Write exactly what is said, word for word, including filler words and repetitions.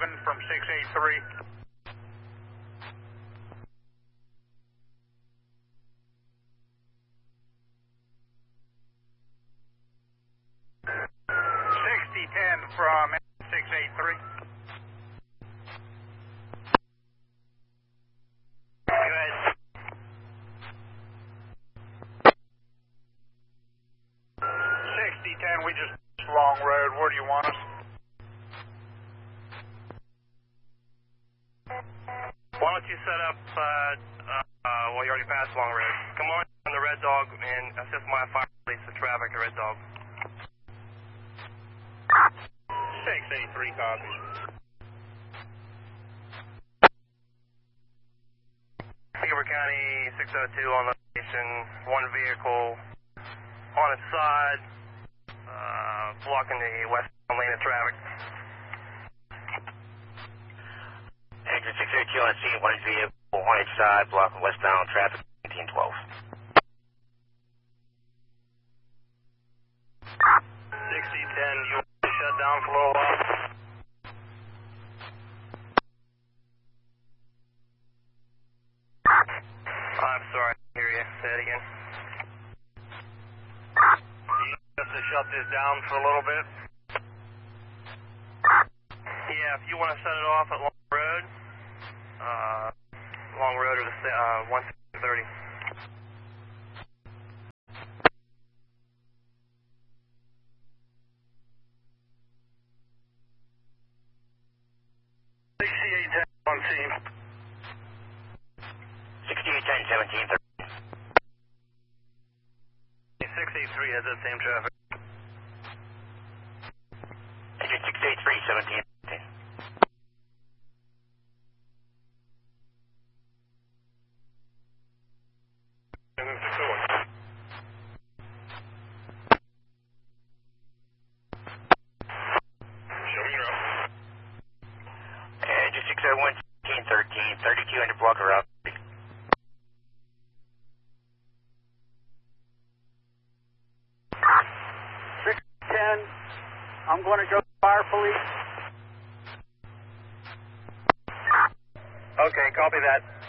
seven from six eight three. sixty ten from six eight three. Good. sixty ten, we just long road. Where do you want us? Why don't you set up, uh, uh, well, you already passed Long Road. Come on on the Red Dog and assist my fire police with traffic at Red Dog. six eight three, copy. Weber County six oh two on location, one vehicle on its side, uh, blocking the westbound lane of traffic. Exit six oh two on scene, one vehicle on its side, blocking westbound traffic, nineteen twelve. sixty ten, you want to shut down for a little while? I'm sorry, I hear you. Say it again. Do you need us to shut this down for a little bit? Yeah, if you want to set it off at Long Road, uh, Long Road or the, uh, one thirty. sixty-eight ten on scene. sixty-eight ten, seventeen thirty. six eight three has that same traffic. Exit six eight three, seventeen thirty. Show me your route. Exit six oh one, seventeen thirteen, thirty-two hundred block route. six ten, I'm going to go to fire police. Okay, copy that.